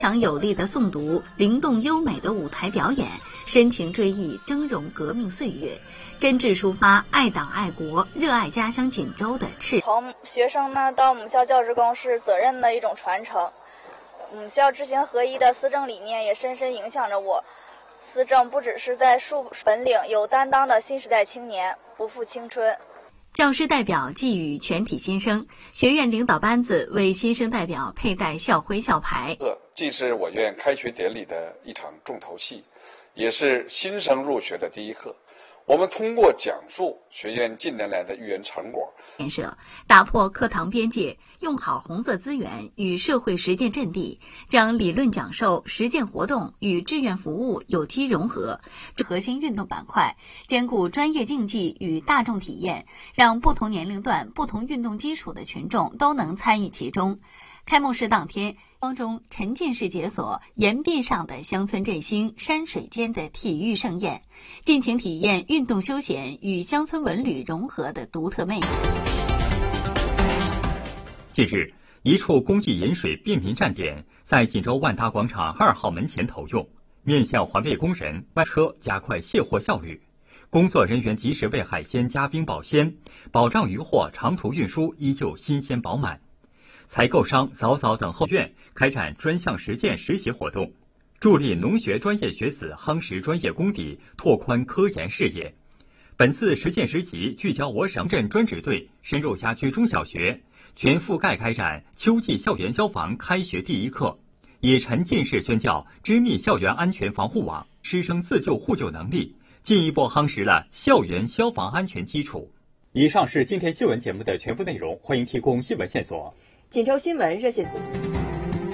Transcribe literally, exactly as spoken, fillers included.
强有力的诵读，灵动优美的舞台表演，深情追忆峥嵘革命岁月，真挚抒发爱党爱国、热爱家乡锦州的赤。 从学生呢到母校教职工是责任的一种传承，母校知行合一的思政理念也深深影响着我。思政不只是在树本领有担当的新时代青年，不负青春。 教师代表寄语全体新生，学院领导班子为新生代表佩戴校徽校牌。 这既是我院开学典礼的一场重头戏，也是新生入学的第一课。我们通过讲述学院近年来的育人成果， 建设打破课堂边界，用好红色资源与社会实践阵地，将理论讲授、实践活动与志愿服务有机融合，核心运动板块兼顾专业竞技与大众体验，让不同年龄段、不同运动基础的群众都能参与其中。开幕式当天，光中沉浸式解锁岩壁上的乡村振兴、山水间的体育盛宴，尽情体验运动休闲与乡村文旅融合的独特魅力。 近日，一处公益饮水便民站点在锦州万达广场二号门前投用，面向环卫工人外车，加快卸货效率。工作人员及时为海鲜加冰保鲜，保障鱼货长途运输依旧新鲜饱满。采购商早早等候院开展专项实践实习活动，助力农学专业学子夯实专业功底，拓宽科研视野。本次实践实习聚焦我省镇专职队深入辖区中小学，全覆盖开展秋季校园消防开学第一课，以沉浸式宣教织密校园安全防护网，师生自救互救能力，进一步夯实了校园消防安全基础。以上是今天新闻节目的全部内容，欢迎提供新闻线索。 锦州新闻热线。